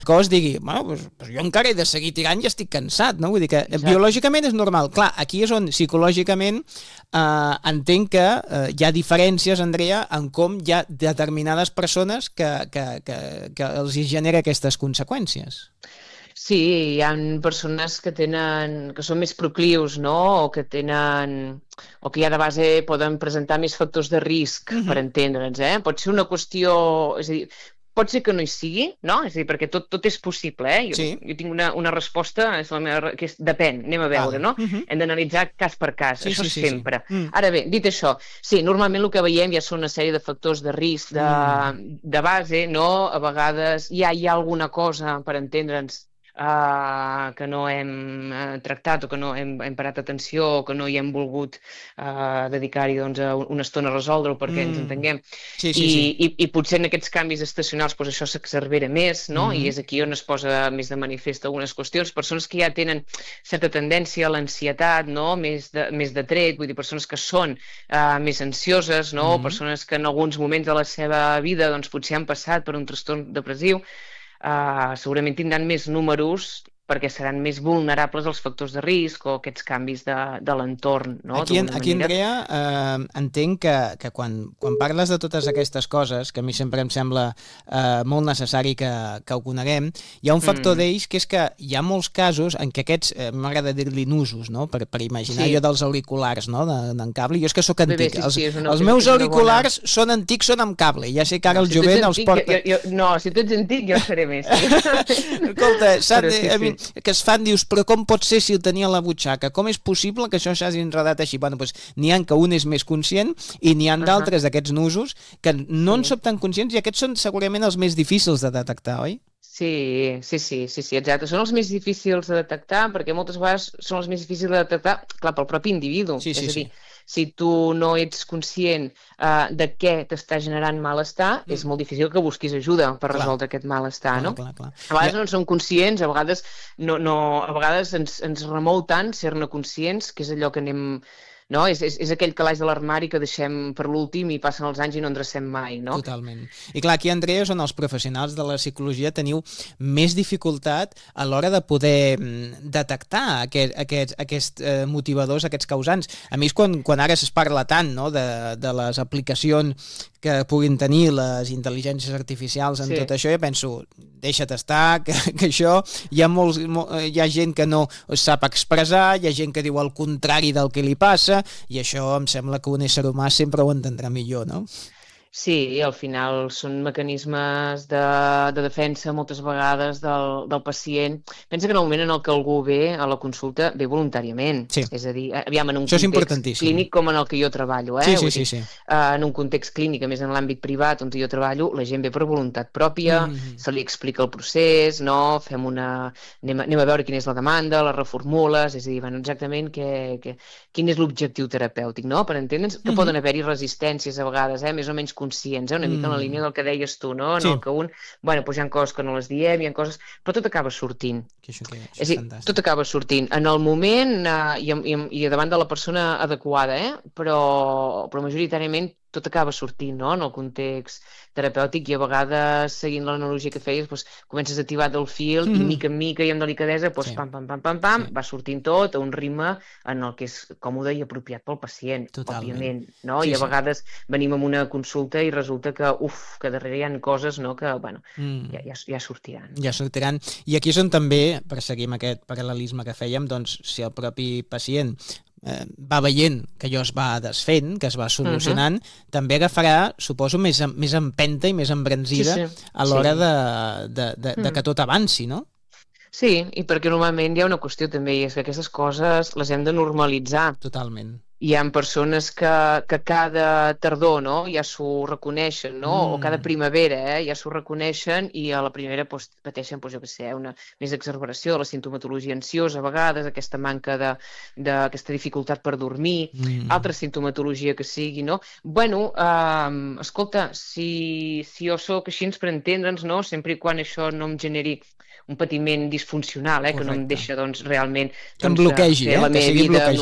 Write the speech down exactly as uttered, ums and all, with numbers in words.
cos digui, bueno, doncs, doncs jo encara he de seguir tirant i estic cansat, no? Vull dir que Exacte. biològicament és normal. Clar, aquí és on psicològicament eh, entenc que eh, hi ha diferències, Andrea, en com hi ha determinades persones que, que, que, que els hi genera aquestes conseqüències. Sí, hi ha persones que tenen, que són més proclius, no? O que tenen, o que ja de base poden presentar més factors de risc, uh-huh. per entendre'ns, eh? Pot ser una qüestió, és a dir, pot ser que no hi sigui, no? És a dir, perquè tot, tot és possible, eh? Jo, sí. jo tinc una, una resposta, és la meva, que és depèn, anem a veure, vale. no? Uh-huh. Hem d'analitzar cas per cas, sí, això sí, sempre. Sí, sí. Mm. Ara bé, dit això, sí, normalment el que veiem ja són una sèrie de factors de risc, de, mm. de base, no? A vegades ja hi ha alguna cosa, per entendre'ns, Uh, que no hem uh, tractat o que no hem, hem parat atenció o que no hi hem volgut uh, dedicar-hi doncs, una estona a resoldre-ho perquè mm. ens entenguem. Sí, sí, I, sí. i, I potser en aquests canvis estacionals doncs, això s'exacerbera més, no? Mm. I és aquí on es posa més de manifest algunes qüestions. Persones que ja tenen certa tendència a l'ansietat, no? més, de, més de tret, vull dir, persones que són uh, més ansioses, no? Mm. Persones que en alguns moments de la seva vida doncs, potser han passat per un trastorn depressiu, Uh, segurament tindran més números perquè seran més vulnerables als factors de risc o aquests canvis de, de l'entorn. No? Aquí, aquí Andrea, eh, entenc que, que quan, quan parles de totes aquestes coses, que a mi sempre em sembla eh, molt necessari que, que ho coneguem, hi ha un factor mm. d'ells que és que hi ha molts casos en què aquests, eh, m'agrada dir-li nusos, no? per, per imaginar sí. jo dels auriculars, no? d'en cable, jo és que sóc antic. Bé, bé, sí, sí, els els meus auriculars bona. són antics, són amb cable, ja sé que ara el si jovent els porta... Jo, jo, no, si tu ets antic jo seré més. Sí. Escolta, Sandra, sí, sí. a mi, que es fan, dius, però com pot ser si el tenia a la butxaca? Com és possible que això s'hagi enredat així? Bueno, doncs n'hi ha que un és més conscient i n'hi ha uh-huh. d'altres d'aquests nusos que no sí. en som tan conscients i aquests són segurament els més difícils de detectar, oi? Sí, sí, sí, sí, sí, exacte. Són els més difícils de detectar perquè moltes vegades són els més difícils de detectar, clar, pel propi individu. Sí, sí, és a dir, sí. si tu no ets conscient uh, de què t'està generant malestar, mm. és molt difícil que busquis ajuda per clar. resoldre aquest malestar, clar, no? Clar, clar. A vegades ja. no en som conscients, a vegades, no, no, a vegades ens, ens remou tant ser-ne conscients, que és allò que anem... No? És, és, és aquell calaix de l'armari que deixem per l'últim i passen els anys i no en drecem mai, no? Totalment. I clar, aquí, Andrea, són els professionals de la psicologia, teniu més dificultat a l'hora de poder detectar aquest, aquests, aquests eh, motivadors, aquests causants. A mi és quan, quan ara es parla tant, no?, de, de les aplicacions que puguin tenir les intel·ligències artificials en sí. tot això, jo penso, deixa't estar, que, que això hi ha, molts, molt, hi ha gent que no sap expressar, hi ha gent que diu el contrari del que li passa, i això em sembla que un ésser humà sempre ho entendrà millor, no? Sí, al final són mecanismes de, de defensa moltes vegades del, del pacient. Pensa que en el moment en el que algú ve a la consulta ve voluntàriament. Sí. És a dir, aviam, en un Això context clínic com en el que jo treballo. Eh? Sí, sí, dir, sí, sí. Uh, en un context clínic, a més en l'àmbit privat on jo treballo, la gent ve per voluntat pròpia, mm. se li explica el procés, no? Fem una... anem, a, anem a veure quina és la demanda, la reformules, és a dir, bueno, exactament que, que, quin és l'objectiu terapèutic, no? Per entendre'ns que mm-hmm. poden haver-hi resistències a vegades, eh? Més o menys conscients, eh? Una mica en la línia del que deies tu, no? En sí. el que un, bueno, doncs hi ha coses que no les diem, hi ha coses... Però tot acaba sortint. Que això, que, això és, és dir, tot acaba sortint. En el moment eh, i, i, i davant de la persona adequada, eh? Però, però majoritàriament tot acaba sortint, no?, en el context terapèutic i a vegades, seguint l'analogia que feies, doncs, comences a tibar del fil mm-hmm. i mica en mica i amb delicadesa, doncs, sí. pam, pam, pam, pam, pam, sí. va sortint tot a un ritme en el que és còmode i apropiat pel pacient, totalment. Òbviament, no? Sí, I a sí. vegades venim amb una consulta i resulta que, uf, que darrere hi ha coses, no?, que, bueno, mm. ja, ja, ja sortiran. Ja sortiran. I aquí és on també, per seguir amb aquest paral·lelisme que fèiem, doncs, si el propi pacient Eh, va veient que allò es va desfent, que es va solucionant, uh-huh. també agafarà, suposo, més, més empenta i més embranzida sí, sí. a l'hora sí. de, de, de, de que tot avanci, no? Sí, i perquè normalment hi ha una qüestió també, i és que aquestes coses les hem de normalitzar. Totalment. Hi ha persones que, que cada tardor, no?, ja s'ho reconeixen, no?, mm. o cada primavera, eh?, ja s'ho reconeixen i a la primavera pues, pateixen, pues, jo què sé, una més exacerbació de la sintomatologia ansiosa, a vegades, aquesta manca de, d'aquesta dificultat per dormir, mm. altra sintomatologia que sigui, no? Bueno, eh, escolta, si, si jo sóc així, per entendre'ns, no?, sempre i quan això no em generi un patiment disfuncional, eh, que no em deixa, doncs, realment... Que em bloquegi, doncs, eh, que sigui bloquejat.